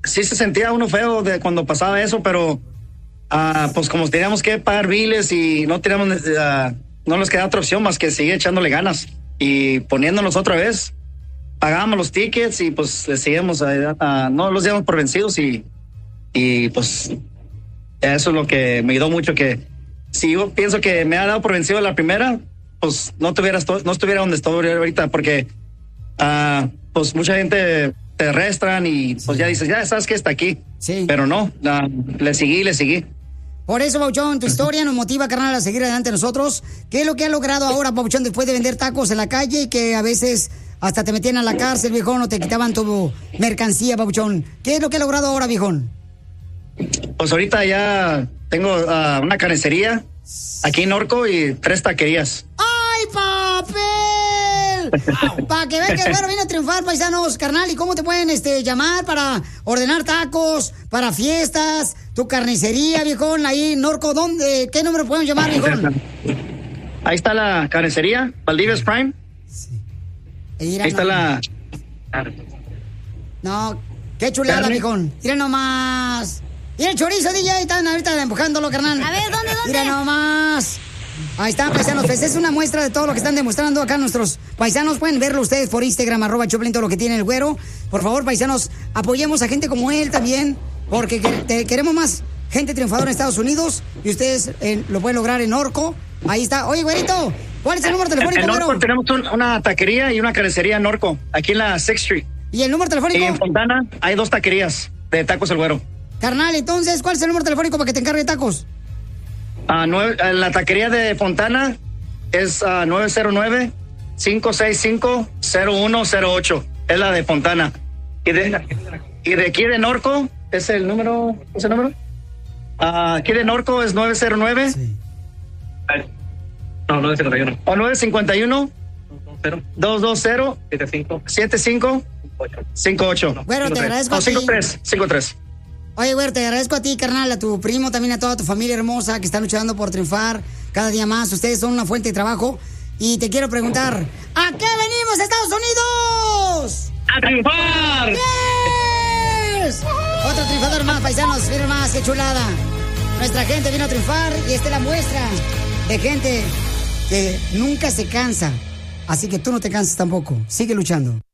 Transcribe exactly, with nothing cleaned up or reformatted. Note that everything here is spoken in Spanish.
sí se sentía uno feo de cuando pasaba eso, pero uh, pues como teníamos que pagar biles y no teníamos, uh, no nos quedaba otra opción más que seguir echándole ganas y poniéndonos otra vez. Pagábamos los tickets y pues le seguíamos, uh, uh, no los díamos por vencidos y, y pues eso es lo que me ayudó mucho, que si yo pienso que me ha dado por vencido la primera, pues no tuviera, no estuviera donde estoy ahorita, porque uh, pues mucha gente te arrestan y pues ya dices, ya sabes que está aquí. Sí. Pero no, uh, le seguí, le seguí. Por eso, Papuchón, tu historia nos motiva, carnal, a seguir adelante nosotros. ¿Qué es lo que ha logrado ahora, Papuchón, después de vender tacos en la calle y que a veces hasta te metían a la cárcel, viejón, o te quitaban tu mercancía, Papuchón? ¿Qué es lo que ha logrado ahora, viejón? Pues ahorita ya tengo uh, una carnicería aquí en Norco y tres taquerías. ¡Ay, papel! Para que vean que el güero vino a triunfar, paisanos, carnal. ¿Y cómo te pueden este, llamar para ordenar tacos, para fiestas, tu carnicería, viejón, ahí en Norco? ¿Dónde? ¿Qué número pueden llamar, viejón? Ahí está la carnicería, Valdivie's Prime. Sí. Ahí no. está la... No, qué chulada, viejón. Mira nomás. Mira el chorizo, D J, están ahorita empujándolo, carnal. A ver, ¿dónde, dónde? Mira nomás. Ahí están, paisanos. Pues es una muestra de todo lo que están demostrando acá nuestros paisanos. Pueden verlo ustedes por Instagram, arroba Choplin, todo lo que tiene el güero. Por favor, paisanos, apoyemos a gente como él también, porque te, queremos más gente triunfadora en Estados Unidos y ustedes eh, lo pueden lograr en Norco. Ahí está. Oye, güerito, ¿cuál es el número telefónico, en Norco güero? tenemos un, una taquería y una carnicería en Norco, aquí en la sixth Street. ¿Y el número telefónico? Y en Fontana hay dos taquerías de Tacos El Güero. Carnal, entonces, ¿cuál es el número telefónico para que te encargue de tacos? Uh, nueve, uh, la taquería de Fontana es uh, nueve cero nueve, cinco seis cinco, cero uno cero ocho. Es la de Fontana. Y de, y de aquí de Norco, ¿es el número? ¿Es el número? Uh, aquí de Norco es nueve cero nueve. Sí. No, nueve cincuenta y uno. O nueve cincuenta y uno. dos dos cero. siete cinco. cinco ocho. Bueno, te agradezco. No, cinco tres. cinco tres. Oye, güey, te agradezco a ti, carnal, a tu primo, también a toda tu familia hermosa que está luchando por triunfar cada día más. Ustedes son una fuente de trabajo. Y te quiero preguntar, ¿a qué venimos, Estados Unidos? ¡A triunfar! ¡Yes! Otro triunfador más, paisanos, miren más, qué chulada. Nuestra gente vino a triunfar y esta es la muestra de gente que nunca se cansa. Así que tú no te canses tampoco. Sigue luchando.